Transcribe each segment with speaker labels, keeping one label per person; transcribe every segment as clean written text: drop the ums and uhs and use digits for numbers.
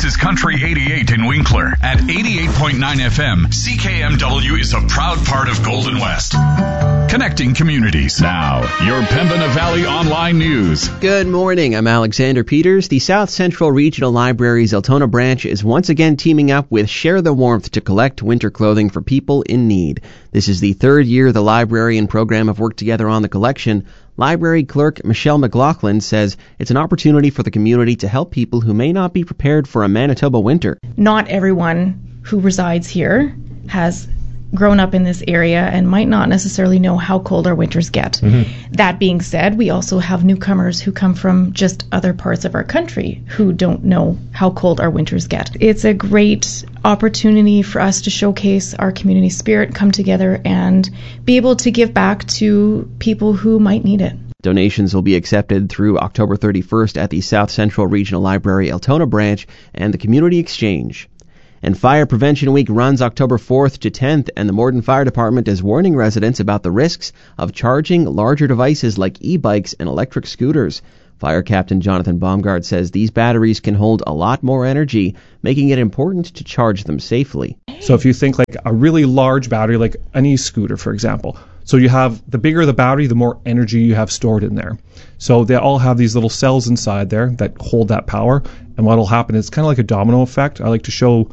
Speaker 1: This is Country 88 in Winkler. At 88.9 FM, CKMW is a proud part of Golden West. Connecting communities. Now, your Pembina Valley Online News.
Speaker 2: Good morning. I'm Alexander Peters. The South Central Regional Library's Altona branch is once again teaming up with Share the Warmth to collect winter clothing for people in need. This is the third year the library and program have worked together on the collection. Library clerk Michelle McLaughlin says it's an opportunity for the community to help people who may not be prepared for a Manitoba winter.
Speaker 3: Not everyone who resides here has grown up in this area and might not necessarily know how cold our winters get. Mm-hmm. That being said, we also have newcomers who come from just other parts of our country who don't know how cold our winters get. It's a great opportunity for us to showcase our community spirit, come together, and be able to give back to people who might need it.
Speaker 2: Donations will be accepted through October 31st at the South Central Regional Library Altona branch and the Community Exchange. And Fire Prevention Week runs October 4th to 10th, and the Morden Fire Department is warning residents about the risks of charging larger devices like e-bikes and electric scooters. Fire Captain Jonathan Baumgart says these batteries can hold a lot more energy, making it important to charge them safely.
Speaker 4: So if you think like a really large battery, like an e-scooter, for example, so you have the bigger the battery, the more energy you have stored in there. So they all have these little cells inside there that hold that power. And what will happen is kind of like a domino effect. I like to show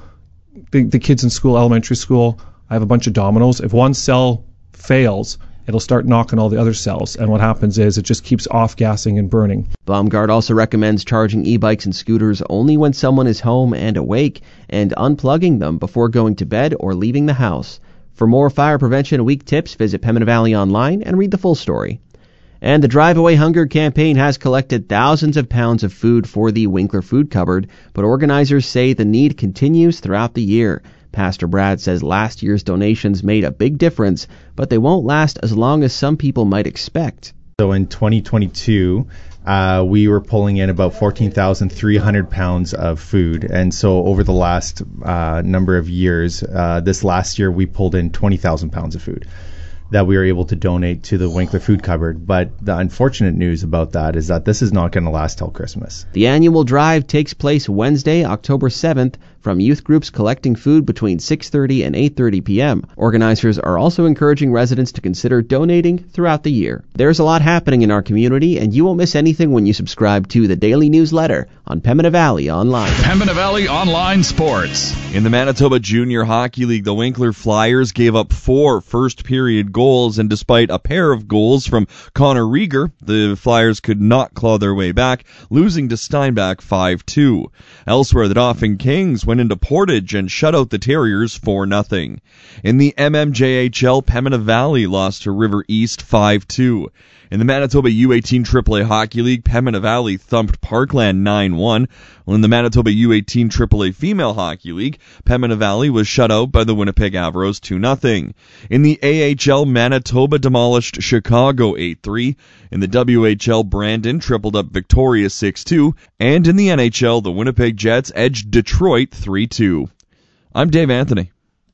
Speaker 4: the kids in school, elementary school, I have a bunch of dominoes. If one cell fails, it'll start knocking all the other cells. And what happens is it just keeps off-gassing and burning.
Speaker 2: Baumgart also recommends charging e-bikes and scooters only when someone is home and awake, and unplugging them before going to bed or leaving the house. For more Fire Prevention Week tips, visit Pembina Valley Online and read the full story. And the Drive Away Hunger campaign has collected thousands of pounds of food for the Winkler Food Cupboard, but organizers say the need continues throughout the year. Pastor Brad says last year's donations made a big difference, but they won't last as long as some people might expect.
Speaker 5: So in 2022, we were pulling in about 14,300 pounds of food. And so over the last number of years, this last year we pulled in 20,000 pounds of food that we were able to donate to the Winkler Food Cupboard. But the unfortunate news about that is that this is not going to last till Christmas.
Speaker 2: The annual drive takes place Wednesday, October 7th, from youth groups collecting food between 6:30 and 8:30 p.m. Organizers are also encouraging residents to consider donating throughout the year. There's a lot happening in our community, and you won't miss anything when you subscribe to the daily newsletter on Pembina Valley Online.
Speaker 1: Pembina Valley Online Sports.
Speaker 6: In the Manitoba Junior Hockey League, the Winkler Flyers gave up 4 first-period goals, and despite a pair of goals from Connor Rieger, the Flyers could not claw their way back, losing to Steinbach 5-2. Elsewhere, the Dauphin Kings went into Portage and shut out the Terriers 4-0. In the MMJHL, Pembina Valley lost to River East 5-2. In the Manitoba U18 AAA Hockey League, Pembina Valley thumped Parkland 9-1. While in the Manitoba U18 AAA Female Hockey League, Pembina Valley was shut out by the Winnipeg Averos 2-0. In the AHL, Manitoba demolished Chicago 8-3. In the WHL, Brandon tripled up Victoria 6-2. And in the NHL, the Winnipeg Jets edged Detroit 3-2. I'm Dave Anthony.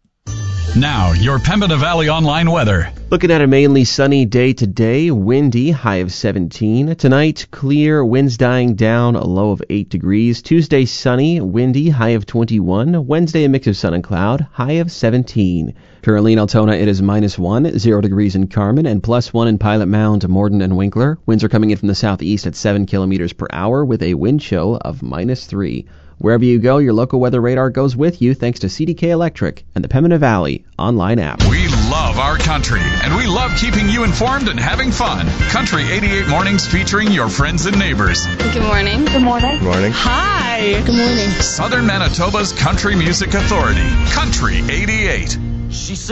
Speaker 1: Now, your Pembina Valley Online weather.
Speaker 2: Looking at a mainly sunny day today, windy, high of 17. Tonight, clear, winds dying down, a low of 8 degrees. Tuesday, sunny, windy, high of 21. Wednesday, a mix of sun and cloud, high of 17. Currently in Altona, it is -1, 0 degrees in Carmen, and +1 in Pilot Mound, Morden, and Winkler. Winds are coming in from the southeast at 7 kilometers per hour with a wind chill of -3. Wherever you go, your local weather radar goes with you thanks to CDK Electric and the Pembina Valley online app.
Speaker 1: We love our country, and we love keeping you informed and having fun. Country 88 Mornings featuring your friends and neighbors.
Speaker 7: Good morning.
Speaker 8: Good morning.
Speaker 5: Good morning.
Speaker 7: Hi.
Speaker 8: Good morning.
Speaker 1: Southern Manitoba's Country Music Authority. Country 88.
Speaker 9: She said